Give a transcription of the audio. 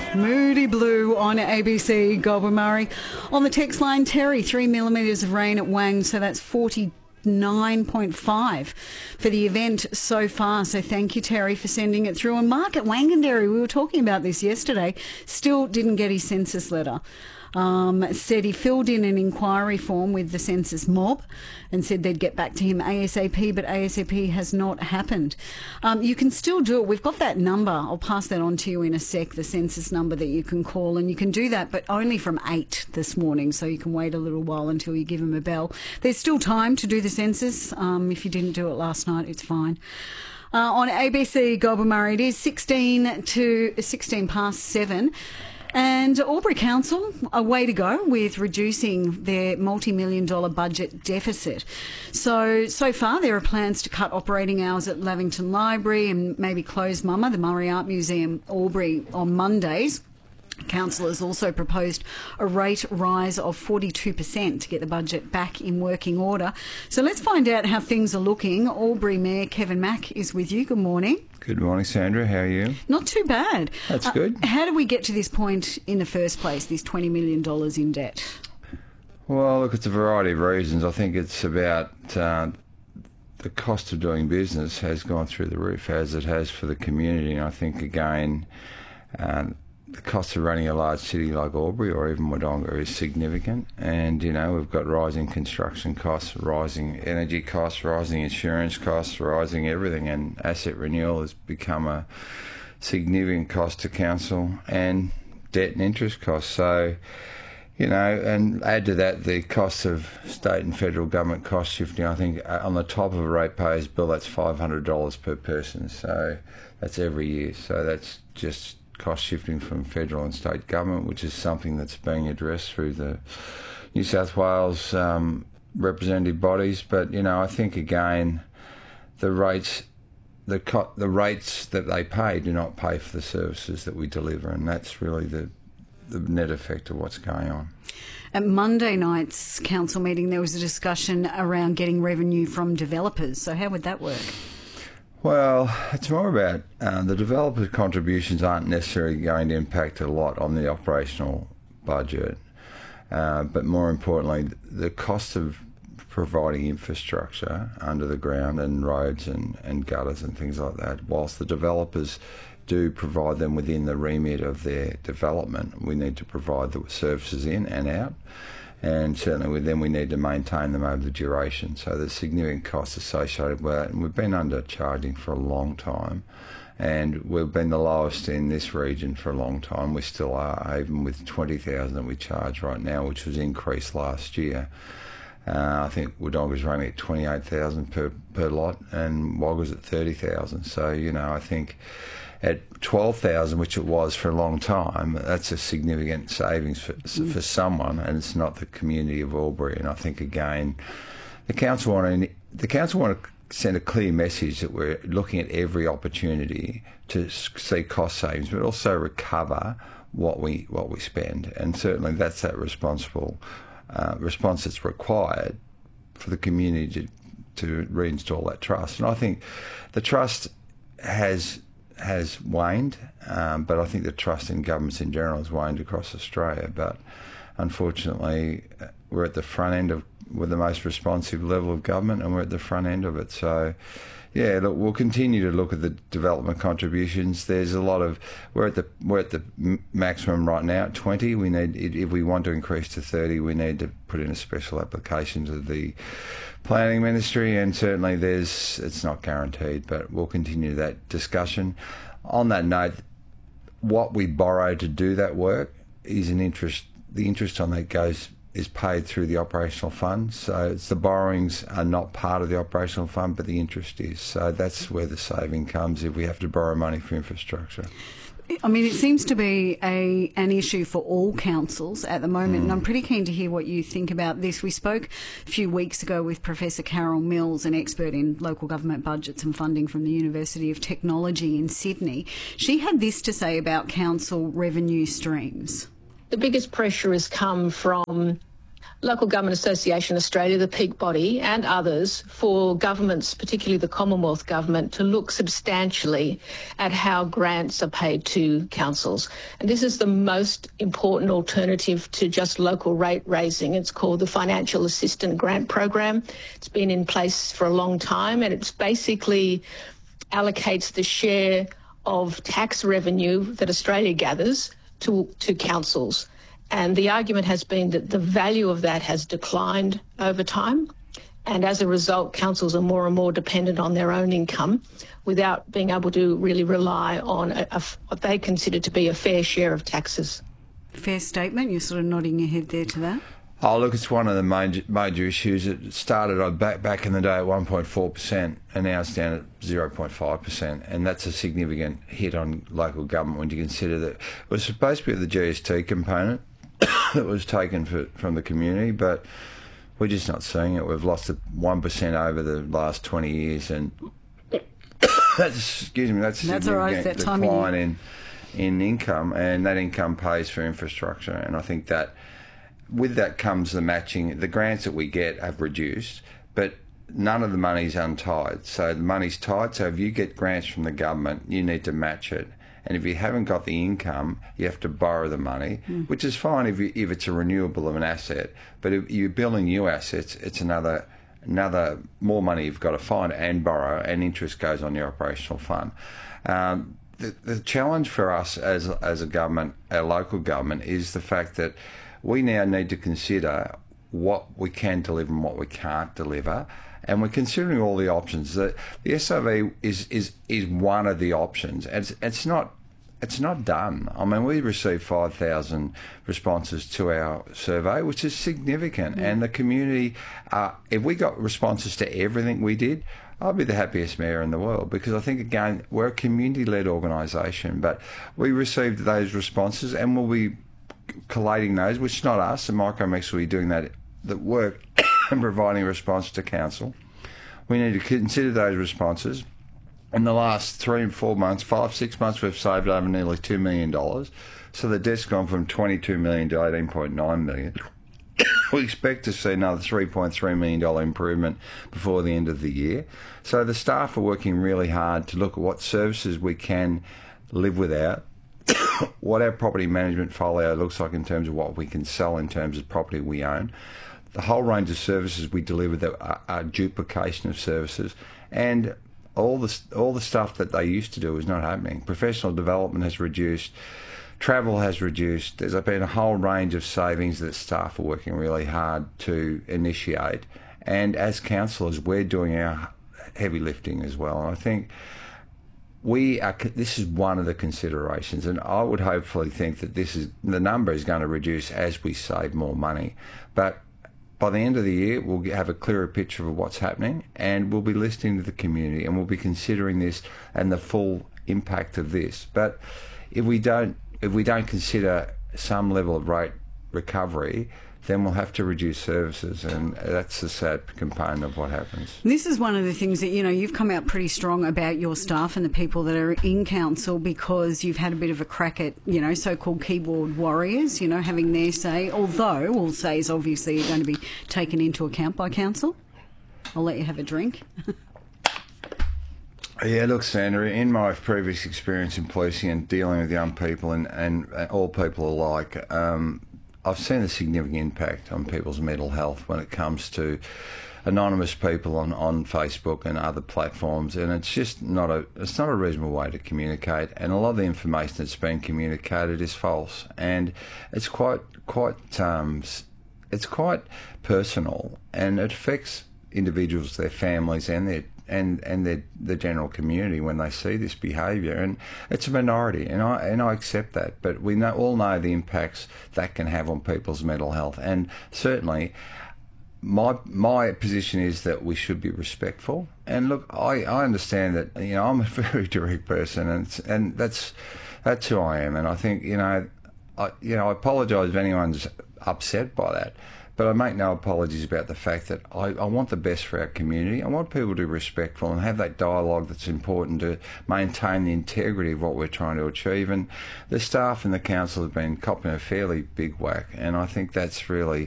Moody Blue on ABC Goulburn Murray. On the text line, Terry, 3 millimetres of rain at Wang, so that's 49.5 for the event so far. So thank you, Terry, for sending it through. And Mark at Wanganderry, we were talking about this yesterday, still didn't get his census letter. Said he filled in an inquiry form with the census mob and said they'd get back to him ASAP, but ASAP has not happened. You can still do it. We've got that number. I'll pass that on to you in a sec, the census number that you can call, and you can do that, but only from 8 this morning, so you can wait a little while until you give him a bell. There's still time to do the census. If you didn't do it last night, it's fine. On ABC Goulburn Murray, it is 16 past 7. And Albury Council, a way to go with reducing their multi-million-dollar budget deficit. So far there are plans to cut operating hours at Lavington Library and maybe close Mama, the Murray Art Museum, Albury, on Mondays. Council has also proposed a rate rise of 42% to get the budget back in working order. So let's find out how things are looking. Albury Mayor Kevin Mack is with you. Good morning. Good morning, Sandra. How are you? Not too bad. That's good. How did we get to this point in the first place, this $20 million in debt? Well, look, it's a variety of reasons. I think it's about the cost of doing business has gone through the roof, as it has for the community. And I think, again, the cost of running a large city like Albury or even Wodonga is significant. And, you know, we've got rising construction costs, rising energy costs, rising insurance costs, rising everything. And asset renewal has become a significant cost to council, and debt and interest costs. So, you know, and add to that the cost of state and federal government cost shifting. I think on the top of a ratepayer's bill, that's $500 per person. So that's every year. So that's just cost shifting from federal and state government, which is something that's being addressed through the New South Wales representative bodies. But, you know, I think, again, the rates that they pay do not pay for the services that we deliver, and that's really the net effect of what's going on. At Monday night's council meeting, there was a discussion around getting revenue from developers. So how would that work? Well, it's more about the developer contributions aren't necessarily going to impact a lot on the operational budget, but more importantly, the cost of providing infrastructure under the ground and roads and gutters and things like that, whilst the developers do provide them within the remit of their development, we need to provide the services in and out. And certainly with them, we need to maintain them over the duration. So there's significant costs associated with that. And we've been undercharging for a long time. And we've been the lowest in this region for a long time. We still are, even with $20,000 that we charge right now, which was increased last year. I think Wodonga's running at $28,000 per lot, and Wagga's at $30,000. So, you know, I think at $12,000, which it was for a long time, that's a significant savings for someone, and it's not the community of Albury. And I think, again, the council want to send a clear message that we're looking at every opportunity to see cost savings, but also recover what we spend. And certainly that's that response that's required for the community to reinstall that trust. And I think the trust has waned, but I think the trust in governments in general has waned across Australia. But unfortunately, we're at the front end with the most responsive level of government, and we're at the front end of it. So, yeah, look, we'll continue to look at the development contributions. There's a lot of we're at the maximum right now at 20. We need, if we want to increase to 30, we need to put in a special application to the Planning Ministry, and certainly it's not guaranteed, but we'll continue that discussion. On that note, what we borrow to do that work is an interest. The interest on that is paid through the operational fund. So it's the borrowings are not part of the operational fund, but the interest is. So that's where the saving comes if we have to borrow money for infrastructure. I mean, it seems to be an issue for all councils at the moment, and I'm pretty keen to hear what you think about this. We spoke a few weeks ago with Professor Carol Mills, an expert in local government budgets and funding from the University of Technology in Sydney. She had this to say about council revenue streams. The biggest pressure has come from Local Government Association Australia, the peak body, and others, for governments, particularly the Commonwealth Government, to look substantially at how grants are paid to councils. And this is the most important alternative to just local rate raising. It's called the Financial Assistance Grant Program. It's been in place for a long time, and it's basically allocates the share of tax revenue that Australia gathers to councils. And the argument has been that the value of that has declined over time. And as a result, councils are more and more dependent on their own income without being able to really rely on what they consider to be a fair share of taxes. Fair statement. You're sort of nodding your head there to that. Oh, look, it's one of the major issues. It started back in the day at 1.4%, and now it's down at 0.5%, and that's a significant hit on local government when you consider that it was supposed to be the GST component that was taken from the community, but we're just not seeing it. We've lost 1% over the last 20 years, and that's a significant decline in income, and that income pays for infrastructure. And I think that with that comes the matching. The grants that we get have reduced, but none of the money's untied. So the money's tied. So if you get grants from the government, you need to match it. And if you haven't got the income, you have to borrow the money, which is fine if it's a renewable of an asset. But if you're building new assets, it's another more money you've got to find and borrow, and interest goes on your operational fund. The challenge for us as a government, our local government, is the fact that we now need to consider what we can deliver and what we can't deliver. And we're considering all the options. The SOV is one of the options. It's not done. I mean, we received 5,000 responses to our survey, which is significant. And the community, if we got responses to everything we did, I'd be the happiest mayor in the world, because I think, again, we're a community-led organisation. But we received those responses, and we'll be collating those, which is not us, and Micromex will be doing that work and providing a response to council. We need to consider those responses. In the last 3 and 4 months, 5-6 months, we've saved over nearly $2 million. So the debt's gone from $22 million to $18.9 million. We expect to see another $3.3 million improvement before the end of the year. So the staff are working really hard to look at what services we can live without, what our property management folio looks like in terms of what we can sell in terms of property we own, the whole range of services we deliver that are duplication of services, and all the stuff that they used to do is not happening. Professional development has reduced, travel has reduced. There's been a whole range of savings that staff are working really hard to initiate, and as councillors, we're doing our heavy lifting as well. And I think this is one of the considerations, and I would hopefully think that the number is going to reduce as we save more money. But by the end of the year, we'll have a clearer picture of what's happening, and we'll be listening to the community, and we'll be considering this and the full impact of this. But if we don't consider some level of rate recovery, then we'll have to reduce services, and that's the sad component of what happens. This is one of the things that, you've come out pretty strong about your staff and the people that are in council, because you've had a bit of a crack at, so-called keyboard warriors, having their say, although all say is obviously going to be taken into account by council. I'll let you have a drink. Yeah, look, Sandra, in my previous experience in policing and dealing with young people and all people alike, I've seen a significant impact on people's mental health when it comes to anonymous people on Facebook and other platforms, and it's just not a reasonable way to communicate. And a lot of the information that's being communicated is false, and it's quite personal, and it affects individuals, their families, and the general community when they see this behaviour. And it's a minority, and I accept that, but we all know the impacts that can have on people's mental health. And certainly my position is that we should be respectful. And look, I understand that I'm a very direct person, and that's who I am. And I think I apologise if anyone's upset by that. But I make no apologies about the fact that I want the best for our community. I want people to be respectful and have that dialogue that's important to maintain the integrity of what we're trying to achieve. And the staff and the council have been copping a fairly big whack, and I think that's really